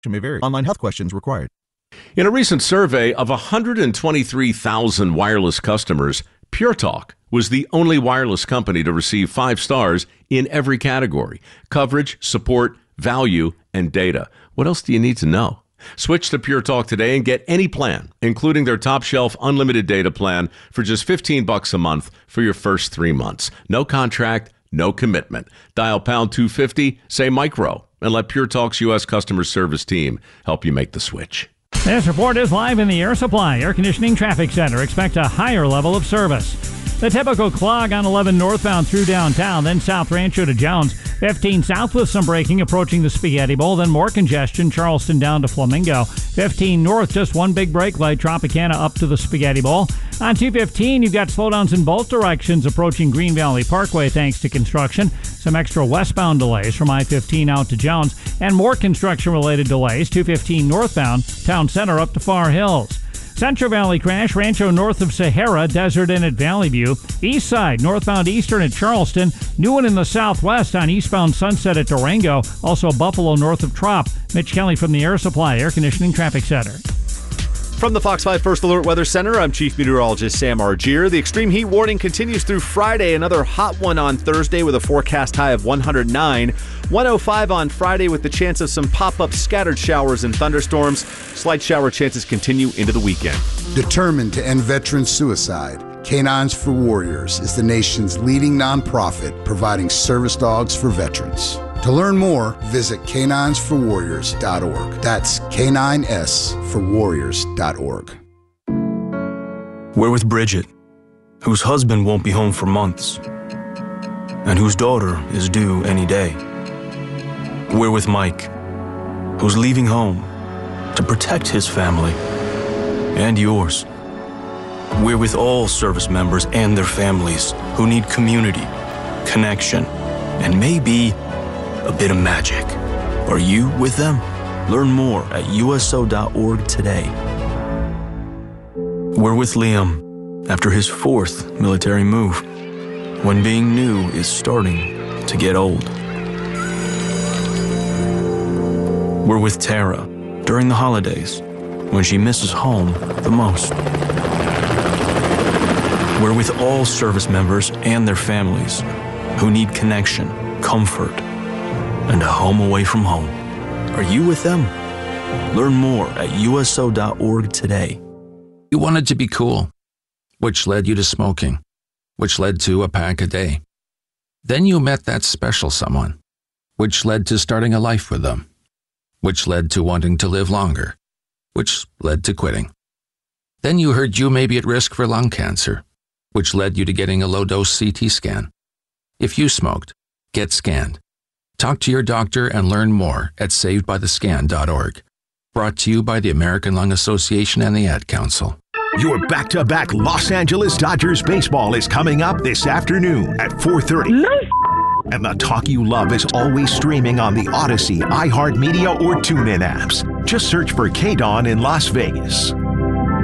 May vary. Online health questions required. In a recent survey of 123,000 wireless customers, Pure Talk was the only wireless company to receive 5 stars in every category: coverage, support, value, and data. What else do you need to know? Switch to Pure Talk today and get any plan, including their top shelf unlimited data plan, for just $15 a month for your first 3 months. No contract, no commitment. Dial pound 250, say micro, and let Pure Talk's U.S. customer service team help you make the switch. This report is live in the Air Supply Air Conditioning Traffic Center. Expect a higher level of service. The typical clog on 11 northbound through downtown, then South Rancho to Jones. 15 south with some braking approaching the Spaghetti Bowl, then more congestion, Charleston down to Flamingo. 15 north, just one big brake light, Tropicana up to the Spaghetti Bowl. On 215, you've got slowdowns in both directions approaching Green Valley Parkway thanks to construction. Some extra westbound delays from I-15 out to Jones, and more construction-related delays, 215 northbound, Town Center up to Far Hills. Central Valley crash, Rancho north of Sahara, Desert Inn at Valley View. East side, northbound Eastern at Charleston. New one in the southwest on eastbound Sunset at Durango. Also Buffalo north of Trop. Mitch Kelly from the Air Supply Air Conditioning Traffic Center. From the Fox 5 First Alert Weather Center, I'm Chief Meteorologist Sam Argier. The extreme heat warning continues through Friday. Another hot one on Thursday with a forecast high of 109. 105 on Friday with the chance of some pop-up scattered showers and thunderstorms. Slight shower chances continue into the weekend. Determined to end veteran suicide, Canines for Warriors is the nation's leading nonprofit providing service dogs for veterans. To learn more, visit caninesforwarriors.org. That's caninesforwarriors.org. We're with Bridget, whose husband won't be home for months, and whose daughter is due any day. We're with Mike, who's leaving home to protect his family and yours. We're with all service members and their families who need community, connection, and maybe a bit of magic. Are you with them? Learn more at USO.org today. We're with Liam after his 4th military move, when being new is starting to get old. We're with Tara during the holidays, when she misses home the most. We're with all service members and their families who need connection, comfort, and a home away from home. Are you with them? Learn more at USO.org today. You wanted to be cool, which led you to smoking, which led to a pack a day. Then you met that special someone, which led to starting a life with them, which led to wanting to live longer, which led to quitting. Then you heard you may be at risk for lung cancer, which led you to getting a low-dose CT scan. If you smoked, get scanned. Talk to your doctor and learn more at savedbythescan.org. Brought to you by the American Lung Association and the Ad Council. Your back-to-back Los Angeles Dodgers baseball is coming up this afternoon at 4:30. And the talk you love is always streaming on the Odyssey, iHeartMedia, or TuneIn apps. Just search for KDAWN in Las Vegas.